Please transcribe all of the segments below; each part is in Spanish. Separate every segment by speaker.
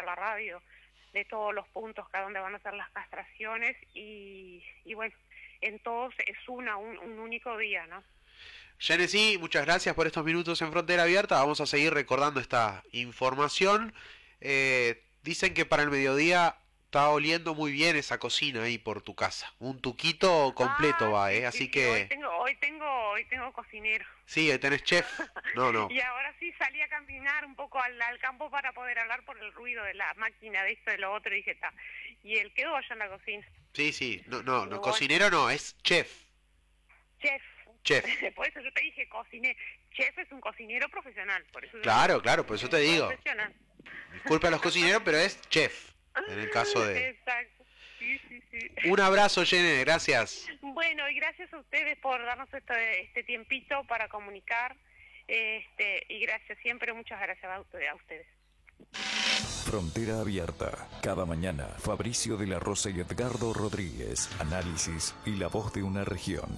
Speaker 1: la radio de todos los puntos que a donde van a ser las castraciones y bueno, en todos es un único día, ¿no?
Speaker 2: Genesis, muchas gracias por estos minutos en Frontera Abierta. Vamos a seguir recordando esta información. Dicen que para el mediodía está oliendo muy bien esa cocina ahí por tu casa. Un tuquito completo va,
Speaker 1: sí,
Speaker 2: así
Speaker 1: sí,
Speaker 2: que...
Speaker 1: Hoy tengo cocinero.
Speaker 2: Sí, hoy tenés chef. No.
Speaker 1: Y ahora sí salí a caminar un poco al campo para poder hablar por el ruido de la máquina, de esto, de lo otro, y dije, está. Y él quedó allá en la cocina.
Speaker 2: Sí, no, cocinero no, es chef. Chef.
Speaker 1: Por eso yo te dije cocinero. Chef es un cocinero profesional. Por eso
Speaker 2: Claro, por eso te digo.
Speaker 1: Profesional.
Speaker 2: Disculpa a los cocineros, pero es chef, en el caso de...
Speaker 1: Exacto. Sí.
Speaker 2: Un abrazo, Jenny, gracias.
Speaker 1: Bueno, y gracias a ustedes por darnos este tiempito para comunicar. Y gracias siempre, muchas gracias a ustedes.
Speaker 3: Frontera Abierta. Cada mañana, Fabricio de la Rosa y Edgardo Rodríguez. Análisis y la voz de una región.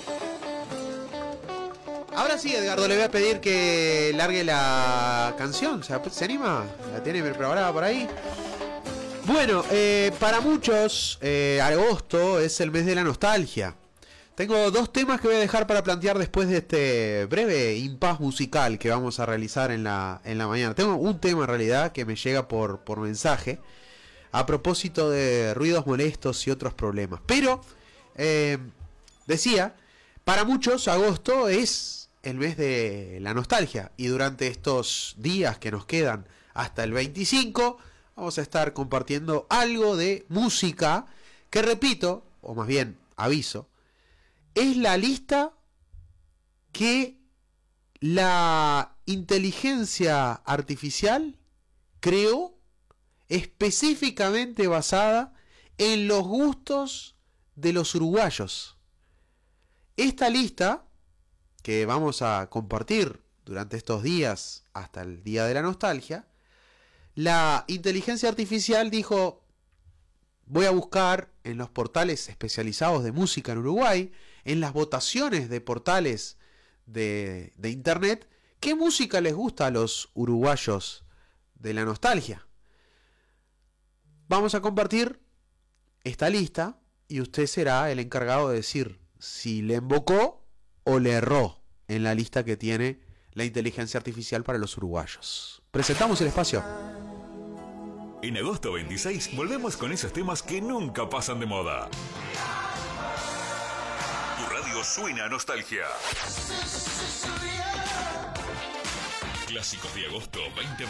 Speaker 2: Ahora sí, Edgardo, le voy a pedir que largue la canción. ¿Se anima? ¿La tiene preparada por ahí? Bueno, para muchos, agosto es el mes de la nostalgia. Tengo dos temas que voy a dejar para plantear después de este breve impas musical que vamos a realizar en la mañana. Tengo un tema en realidad que me llega por mensaje a propósito de ruidos molestos y otros problemas. Pero, decía, para muchos agosto es el mes de la nostalgia. Y durante estos días que nos quedan hasta el 25, vamos a estar compartiendo algo de música que, repito, o más bien aviso, es la lista que la inteligencia artificial creó específicamente basada en los gustos de los uruguayos. Esta lista que vamos a compartir durante estos días hasta el Día de la Nostalgia, la inteligencia artificial dijo: voy a buscar en los portales especializados de música en Uruguay, en las votaciones de portales de internet, qué música les gusta a los uruguayos de la nostalgia. Vamos a compartir esta lista y usted será el encargado de decir si le embocó o le erró en la lista que tiene la inteligencia artificial para los uruguayos. Presentamos el espacio.
Speaker 4: En agosto 26 volvemos con esos temas que nunca pasan de moda. Tu radio suena a nostalgia. Clásicos de agosto 2020.